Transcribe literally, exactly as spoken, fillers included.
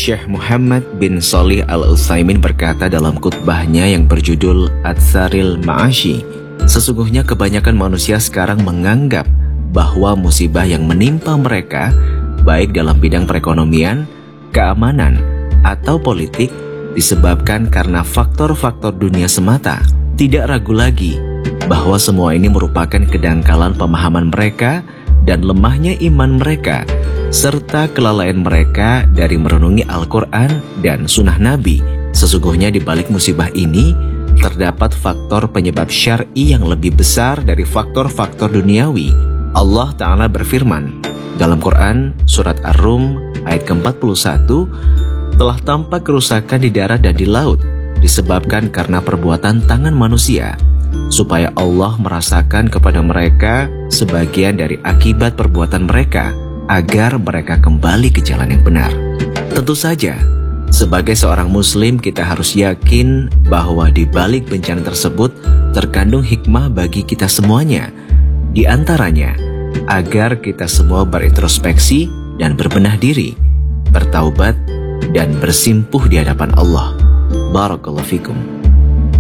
Syekh Muhammad bin Shalih Al-Utsaimin berkata dalam khutbahnya yang berjudul Ats-Tsaril Ma'asyi, sesungguhnya kebanyakan manusia sekarang menganggap bahwa musibah yang menimpa mereka, baik dalam bidang perekonomian, keamanan, atau politik, disebabkan karena faktor-faktor dunia semata. Tidak ragu lagi bahwa semua ini merupakan kedangkalan pemahaman mereka dan lemahnya iman mereka, serta kelalaian mereka dari merenungi Al-Quran dan Sunnah Nabi. Sesungguhnya di balik musibah ini terdapat faktor penyebab syar'i yang lebih besar dari faktor-faktor duniawi. Allah Ta'ala berfirman dalam Quran Surat Ar-Rum ayat ke empat puluh satu, telah tampak kerusakan di darat dan di laut disebabkan karena perbuatan tangan manusia, supaya Allah merasakan kepada mereka sebagian dari akibat perbuatan mereka, agar mereka kembali ke jalan yang benar. Tentu saja, sebagai seorang muslim kita harus yakin bahwa di balik bencana tersebut terkandung hikmah bagi kita semuanya. Di antaranya, agar kita semua berintrospeksi dan berbenah diri, bertaubat dan bersimpuh di hadapan Allah. Barakallahu fikum.